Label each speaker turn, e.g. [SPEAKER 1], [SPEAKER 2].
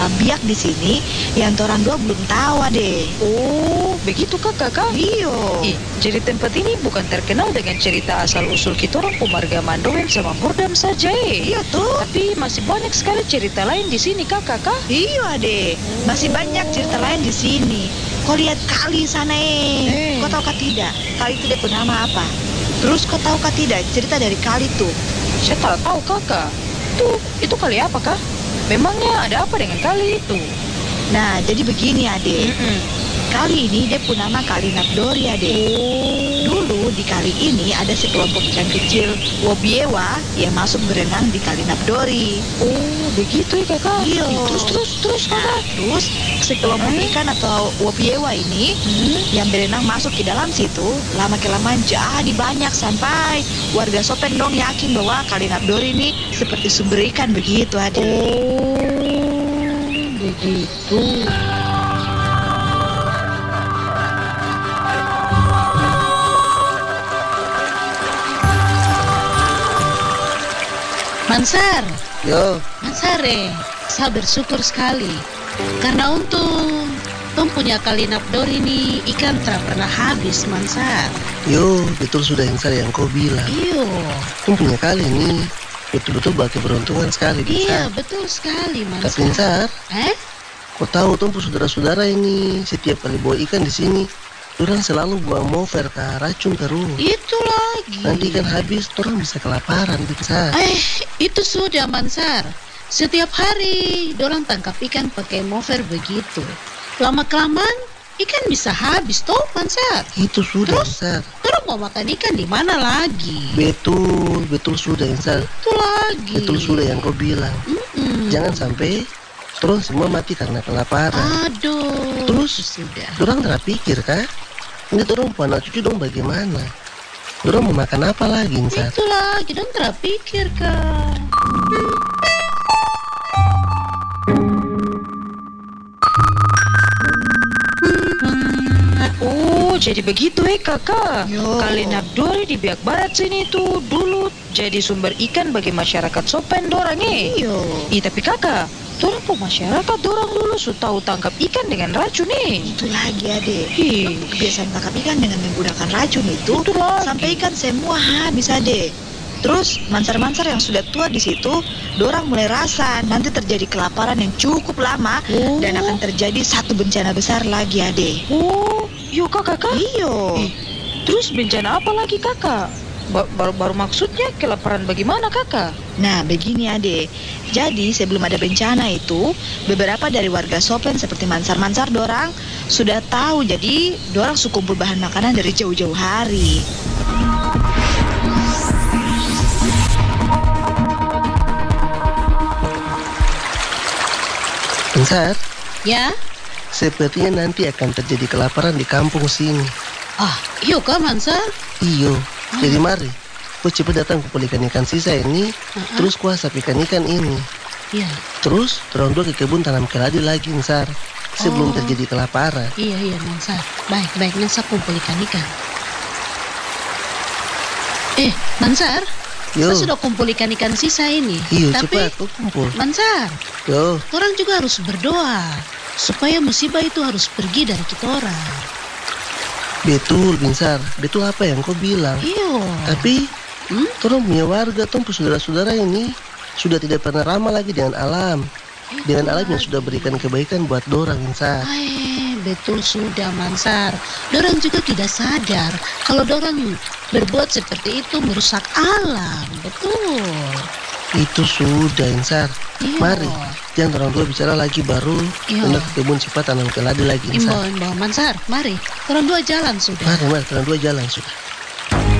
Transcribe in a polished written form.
[SPEAKER 1] biak di sini yang orang dua belum tahu deh.
[SPEAKER 2] Oh, begitu kakak?
[SPEAKER 1] Iyo.
[SPEAKER 2] Jadi tempat ini bukan terkenal dengan cerita asal-usul kita orang pemarga Mandowen sama Mordam saja
[SPEAKER 1] Iya tuh.
[SPEAKER 2] Tapi masih banyak sekali cerita lain di sini kakak.
[SPEAKER 1] Iyo ade, masih banyak cerita lain di sini. Kau lihat kali sana Kau tahu kah tidak? Kali itu dia bernama apa? Terus kau tahu kah tidak cerita dari kali tuh?
[SPEAKER 2] Saya tak tahu kakak. Itu kali apa kah? Memangnya ada apa dengan kali itu?
[SPEAKER 1] Nah, jadi begini ade. Kali ini dia pun nama Kali Nabdori ade. Dulu di kali ini ada sekelompok ikan kecil Wobiewa yang masuk berenang di Kali Nabdori.
[SPEAKER 2] Oh, begitu ya kakak.
[SPEAKER 1] Iya.
[SPEAKER 2] Terus
[SPEAKER 1] Nah,
[SPEAKER 2] kakak.
[SPEAKER 1] terus sekelompok ikan atau Wobiewa ini yang berenang masuk ke dalam situ, lama-kelamaan jadi banyak sampai warga Sopendong yakin bahwa Kali Nabdori ini seperti sumber ikan begitu ade.
[SPEAKER 2] Oh, begitu.
[SPEAKER 3] Mansar,
[SPEAKER 4] Yo,
[SPEAKER 3] Mansare, saya bersyukur sekali karena untung Tom punya Kali Nabdori ini ikan tak pernah habis, Mansar.
[SPEAKER 4] betul sudah yang kau bilang.
[SPEAKER 3] Iyo,
[SPEAKER 4] Kau punya kali ini betul-betul bagi beruntungan sekali.
[SPEAKER 3] iya
[SPEAKER 4] Insar.
[SPEAKER 3] betul sekali,
[SPEAKER 4] Tapi
[SPEAKER 3] Mansar.
[SPEAKER 4] Insar,
[SPEAKER 3] Eh?
[SPEAKER 4] kau tahu tuh saudara-saudara ini setiap kali bawa ikan di sini, orang selalu buang mover ke racun terus.
[SPEAKER 3] Itu lagi.
[SPEAKER 4] Nanti ikan habis, orang bisa kelaparan, Insar.
[SPEAKER 3] Itu sudah, Mansar. Setiap hari dorang tangkap ikan pakai mover begitu. Lama-kelamaan ikan bisa habis toh, Mansar.
[SPEAKER 4] Itu sudah,
[SPEAKER 3] Terus?
[SPEAKER 4] Insar.
[SPEAKER 3] Dorang mau makan ikan di mana lagi?
[SPEAKER 4] Betul sudah, Insar.
[SPEAKER 3] Itu lagi.
[SPEAKER 4] Betul sudah yang kau bilang. Jangan sampai terus semua mati karena kelaparan.
[SPEAKER 3] Aduh.
[SPEAKER 4] Terus?
[SPEAKER 3] Sudah.
[SPEAKER 4] Dorang nggak pikir kah? Ini dorang punya anak cucu dong bagaimana? Dorang mau makan apa lagi, Insar?
[SPEAKER 3] Itu lagi dong terpikir kan.
[SPEAKER 2] Oh, jadi begitu kakak.
[SPEAKER 1] Yo.
[SPEAKER 2] Kali Nabdori di Biak Barat sini tuh dulu jadi sumber ikan bagi masyarakat Sopendorang
[SPEAKER 1] Iyo.
[SPEAKER 2] Tapi kakak, dorang masyarakat dorang dulu tahu tangkap ikan dengan racun
[SPEAKER 1] Itu lagi ade.
[SPEAKER 2] Ih.
[SPEAKER 1] Kebiasaan tangkap ikan dengan menggunakan racun itu
[SPEAKER 2] Itu lagi.
[SPEAKER 1] sampai ikan semua habis ade. Terus mansar-mansar yang sudah tua di situ, dorang mulai rasa nanti terjadi kelaparan yang cukup lama
[SPEAKER 2] Oh.
[SPEAKER 1] dan akan terjadi satu bencana besar lagi ade.
[SPEAKER 2] Oh, yuk kakak.
[SPEAKER 1] Iyo.
[SPEAKER 2] Terus bencana apa lagi kakak? Baru maksudnya kelaparan bagaimana kakak?
[SPEAKER 1] Nah, begini ade. Jadi sebelum ada bencana itu, beberapa dari warga Sopen seperti mansar-mansar dorang sudah tahu. Jadi dorang suka kumpul bahan makanan dari jauh-jauh hari.
[SPEAKER 4] Insar,
[SPEAKER 3] Ya?
[SPEAKER 4] sepertinya nanti akan terjadi kelaparan di kampung sini.
[SPEAKER 3] Iyo kah, Mansar?
[SPEAKER 4] Iyo, jadi mari, kau cepat datang kumpul ikan-ikan sisa ini, terus kau asap ikan-ikan ini.
[SPEAKER 3] Iya.
[SPEAKER 4] Terus, dorong dua ke kebun tanam keladi lagi, Insar, sebelum
[SPEAKER 3] Oh.
[SPEAKER 4] terjadi kelaparan.
[SPEAKER 3] Iya, Mansar. Baik, Mansar kumpul ikan-ikan. Mansar,
[SPEAKER 4] Yo,
[SPEAKER 3] saya sudah kumpul ikan-ikan sisa ini.
[SPEAKER 4] iyo,
[SPEAKER 3] Tapi,
[SPEAKER 4] cepat, kau kumpul.
[SPEAKER 3] Mansar,
[SPEAKER 4] Yo,
[SPEAKER 3] orang juga harus berdoa supaya musibah itu harus pergi dari kita orang.
[SPEAKER 4] betul, Insar, betul apa yang kau bilang.
[SPEAKER 3] Iyo.
[SPEAKER 4] Tapi, tolong punya warga, saudara-saudara ini sudah tidak pernah ramah lagi dengan alam. Dengan alam yang sudah berikan kebaikan buat dorang, Insar.
[SPEAKER 3] Betul sudah, Mansar. Dorang juga tidak sadar kalau dorang berbuat seperti itu merusak alam. Betul.
[SPEAKER 4] Itu sudah, Insar.
[SPEAKER 3] Iya.
[SPEAKER 4] Mari, jangan orang tua bicara lagi baru.
[SPEAKER 3] Iya.
[SPEAKER 4] Pindah ke kebun cepat tanam keladi lagi, Insar.
[SPEAKER 3] Imbau, Mansar, mari. Orang dua jalan sudah.
[SPEAKER 4] Mari, orang dua jalan sudah.